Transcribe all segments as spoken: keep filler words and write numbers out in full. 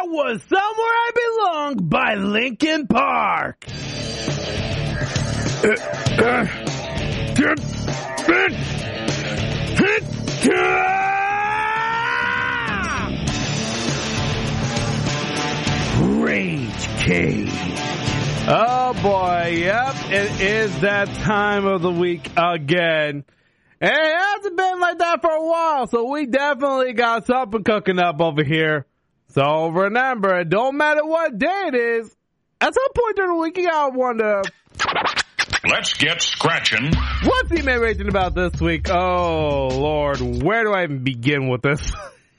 was Somewhere I Belong by Linkin Park. Rage Cage. Oh boy, yep, it is that time of the week again. And it hasn't been like that for a while, so we definitely got something cooking up over here. So remember, it don't matter what day it is, at some point during the week you gotta wonder, let's get scratching. What's he man raging about this week? Oh Lord, where do I even begin with this?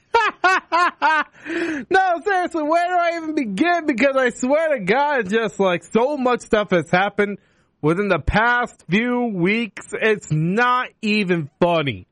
No, seriously, where do I even begin? Because I swear to God, just like so much stuff has happened within the past few weeks, it's not even funny.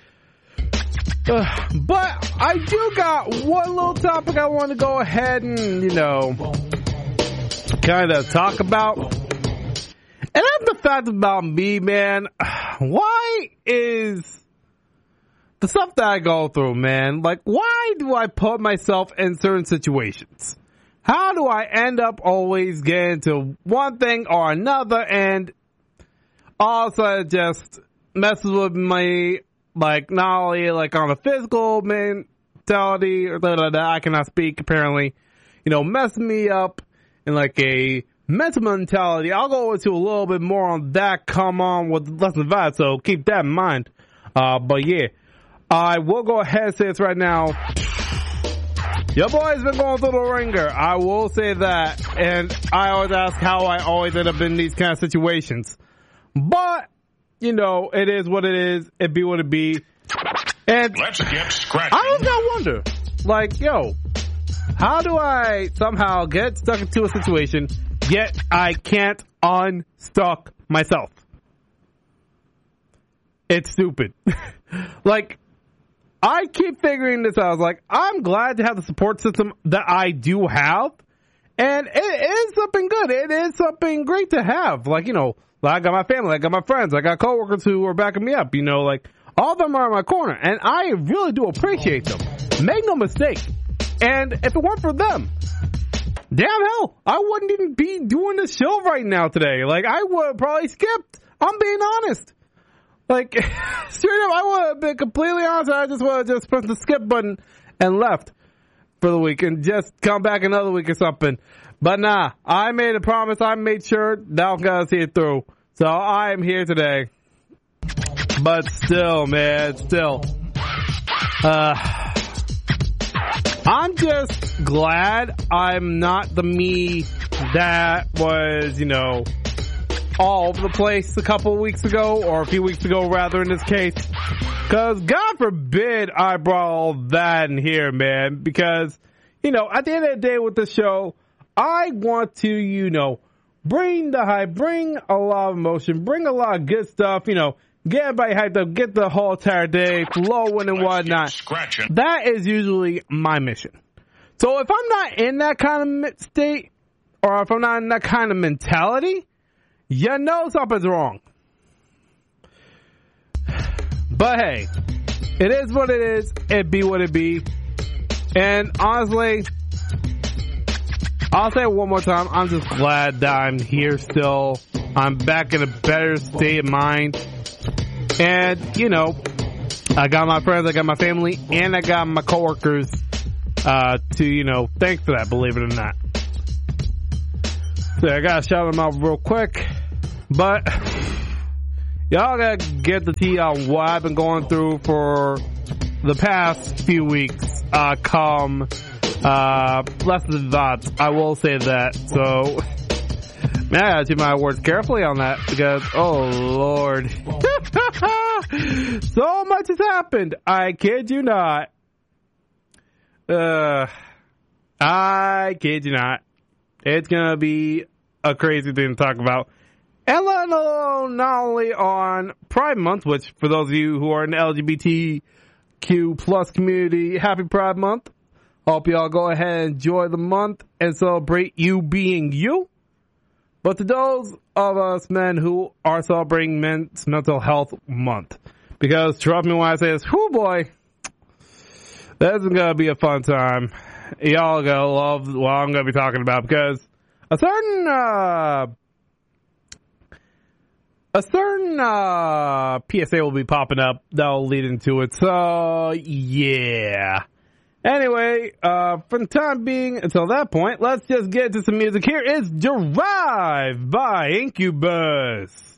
Uh, but I do got one little topic I want to go ahead and, you know, kind of talk about. And that's the fact about me, man. Why is the stuff that I go through, man, like, why do I put myself in certain situations? How do I end up always getting to one thing or another and all of a sudden just messes with me, like, not only like on a physical mentality, or blah, blah, blah, I cannot speak apparently, you know, messing me up in like a mental mentality. I'll go into a little bit more on that, come on, with less than that, so keep that in mind. Uh, but yeah. I will go ahead and say this right now. Your boy's been going through the ringer. I will say that. And I always ask how I always end up in these kind of situations. But, you know, it is what it is. It be what it be. And let's get scratching. I always gotta wonder, like, yo, how do I somehow get stuck into a situation, yet I can't unstuck myself? It's stupid. Like, I keep figuring this out. I was like, I'm glad to have the support system that I do have. And it is something good. It is something great to have. Like, you know, I got my family, I got my friends, I got coworkers who are backing me up. You know, like, all of them are in my corner. And I really do appreciate them. Make no mistake. And if it weren't for them, damn hell, I wouldn't even be doing this show right now today. Like, I would have probably skipped. I'm being honest. Like, straight up, I would have been completely honest. I just would have just pressed the skip button and left for the week and just come back another week or something. But nah, I made a promise. I made sure that I'm going to see it through. So I am here today. But still, man, still. Uh, I'm just glad I'm not the me that was, you know, all over the place a couple of weeks ago, or a few weeks ago rather in this case, because God forbid I brought all that in here, man, because, you know, at the end of the day with the show, I want to, you know, bring the hype, bring a lot of emotion, bring a lot of good stuff, you know, get everybody hyped up, get the whole entire day flowing and whatnot. That is usually my mission. So if I'm not in that kind of state, or if I'm not in that kind of mentality, you know something's wrong. But hey, it is what it is. It be what it be. And honestly, I'll say it one more time. I'm just glad that I'm here still. I'm back in a better state of mind. And, you know, I got my friends, I got my family, and I got my coworkers uh, to, you know, thank for that, believe it or not. So I gotta shout them out real quick. But y'all gotta get the tea on what I've been going through for the past few weeks. Uh, come, uh, less than that. I will say that. So, man, I gotta choose my words carefully on that because, oh Lord. So much has happened. I kid you not. Uh, I kid you not. It's gonna be a crazy thing to talk about. And let alone not only on Pride Month, which for those of you who are in the L G B T Q plus community, happy Pride Month. Hope y'all go ahead and enjoy the month and celebrate you being you. But to those of us men who are celebrating Men's Mental Health Month, because trust me when I say this, whoo boy, this is going to be a fun time. y'all gonna love what I'm gonna be talking about, because a certain uh, a certain uh, P S A will be popping up that'll lead into it. So yeah. Anyway, uh, for the time being, until that point, let's just get to some music. Here is Derived by Incubus.